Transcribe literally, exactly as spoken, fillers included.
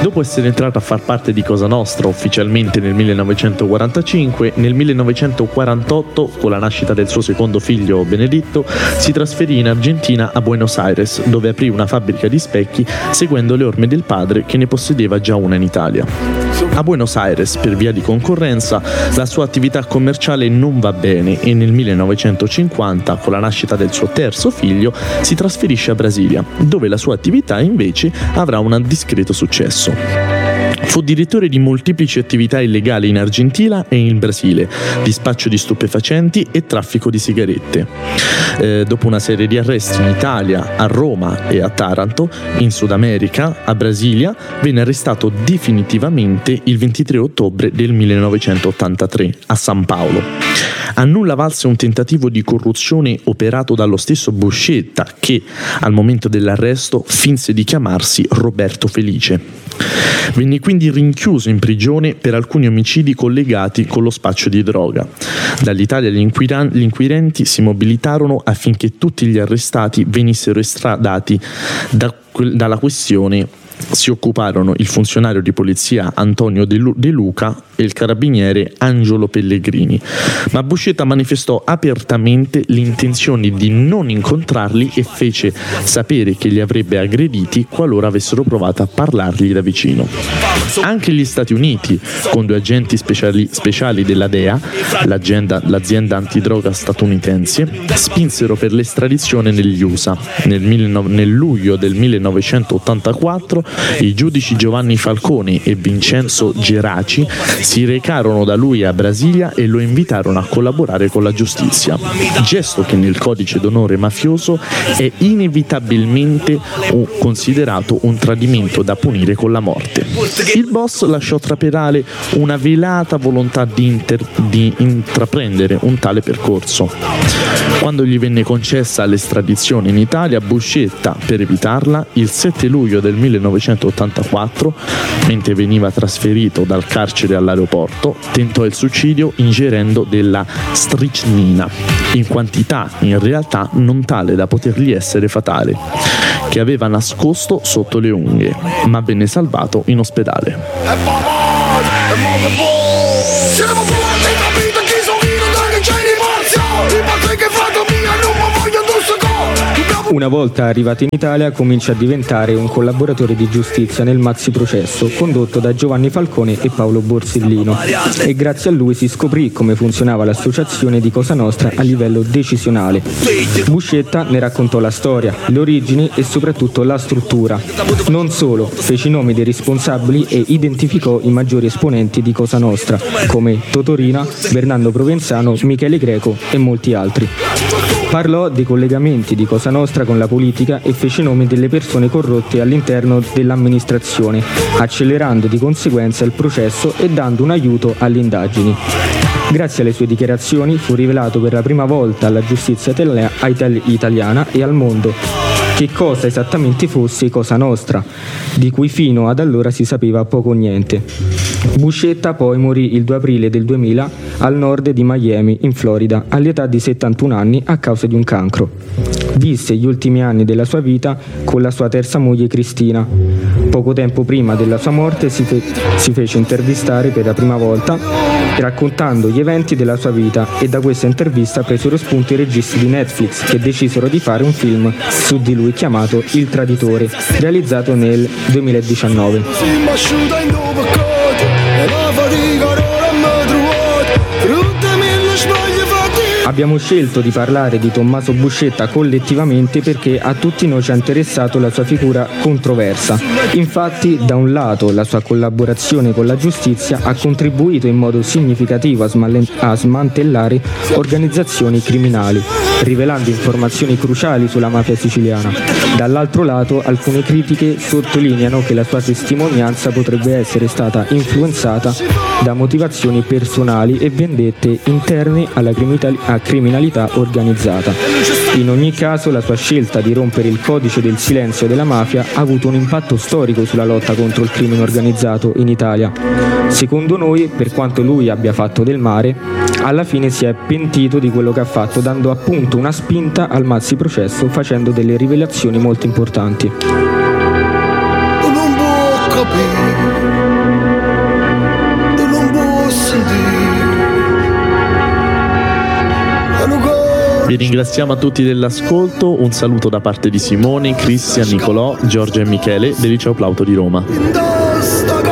Dopo essere entrato a far parte di Cosa Nostra ufficialmente nel millenovecentoquarantacinque, nel millenovecentoquarantotto, con la nascita del suo secondo figlio Benedetto, si trasferì in Argentina a Buenos Aires, dove aprì una fabbrica di specchi seguendo le orme del padre, che ne possedeva già una in Italia. A Buenos Aires, per via di concorrenza, la sua attività commerciale non va bene e nel millenovecentocinquanta, con la nascita del suo terzo figlio, si trasferisce a Brasilia, dove la sua attività invece avrà un discreto successo. Fu direttore di molteplici attività illegali in Argentina e in Brasile, dispaccio di stupefacenti e traffico di sigarette. Eh, dopo una serie di arresti in Italia, a Roma e a Taranto, in Sud America, a Brasilia, venne arrestato definitivamente il ventitré ottobre del millenovecentottantatré a San Paolo. A nulla valse un tentativo di corruzione operato dallo stesso Buscetta, che al momento dell'arresto finse di chiamarsi Roberto Felice. Venne quindi rinchiuso in prigione per alcuni omicidi collegati con lo spaccio di droga. Dall'Italia gli, inquiran- gli inquirenti si mobilitarono affinché tutti gli arrestati venissero estradati da que- dalla questione. Si occuparono il funzionario di polizia Antonio De, Lu- De Luca e il carabiniere Angelo Pellegrini, ma Buscetta manifestò apertamente l'intenzione di non incontrarli e fece sapere che li avrebbe aggrediti qualora avessero provato a parlargli da vicino. Anche gli Stati Uniti, con due agenti speciali, speciali della D E A, l'azienda, l'azienda antidroga statunitense, spinsero per l'estradizione negli U S A. Nel, nel luglio del millenovecentottantaquattro i giudici Giovanni Falcone e Vincenzo Geraci si recarono da lui a Brasilia e lo invitarono a collaborare con la giustizia, gesto che nel codice d'onore mafioso è inevitabilmente considerato un tradimento da punire con la morte. Il boss lasciò trapelare una velata volontà di, inter- di intraprendere un tale percorso. Quando gli venne concessa l'estradizione in Italia, Buscetta, per evitarla, il sette luglio del millenovecentottantaquattro, mentre veniva trasferito dal carcere all'aeroporto, tentò il suicidio ingerendo della stricnina, in quantità in realtà non tale da potergli essere fatale, che aveva nascosto sotto le unghie, ma venne salvato in ospedale. Una volta arrivato in Italia comincia a diventare un collaboratore di giustizia nel maxi processo condotto da Giovanni Falcone e Paolo Borsellino, e grazie a lui si scoprì come funzionava l'associazione di Cosa Nostra a livello decisionale. Buscetta ne raccontò la storia, le origini e soprattutto la struttura. Non solo, fece i nomi dei responsabili e identificò i maggiori esponenti di Cosa Nostra come Totorina, Bernardo Provenzano, Michele Greco e molti altri. Parlò dei collegamenti di Cosa Nostra con la politica e fece nomi delle persone corrotte all'interno dell'amministrazione, accelerando di conseguenza il processo e dando un aiuto alle indagini. Grazie alle sue dichiarazioni fu rivelato per la prima volta alla giustizia italiana e al mondo che cosa esattamente fosse Cosa Nostra, di cui fino ad allora si sapeva poco o niente. Buscetta poi morì il due aprile del duemila al nord di Miami, in Florida, all'età di settantuno anni a causa di un cancro. Visse gli ultimi anni della sua vita con la sua terza moglie Cristina. Poco tempo prima della sua morte si, fe- si fece intervistare per la prima volta, raccontando gli eventi della sua vita, e da questa intervista presero spunto i registi di Netflix, che decisero di fare un film su di lui chiamato Il Traditore, realizzato nel duemiladiciannove. Abbiamo scelto di parlare di Tommaso Buscetta collettivamente perché a tutti noi ci ha interessato la sua figura controversa. Infatti, da un lato, la sua collaborazione con la giustizia ha contribuito in modo significativo a, smalle- a smantellare organizzazioni criminali, rivelando informazioni cruciali sulla mafia siciliana. Dall'altro lato, alcune critiche sottolineano che la sua testimonianza potrebbe essere stata influenzata da motivazioni personali e vendette interne alla criminalità criminalità organizzata. In ogni caso, la sua scelta di rompere il codice del silenzio della mafia ha avuto un impatto storico sulla lotta contro il crimine organizzato in Italia. Secondo noi, per quanto lui abbia fatto del male, alla fine si è pentito di quello che ha fatto, dando appunto una spinta al maxi processo, facendo delle rivelazioni molto importanti. capire, io non posso dire. Vi ringraziamo a tutti dell'ascolto, un saluto da parte di Simone, Cristian, Nicolò, Giorgia e Michele del Liceo Plauto di Roma.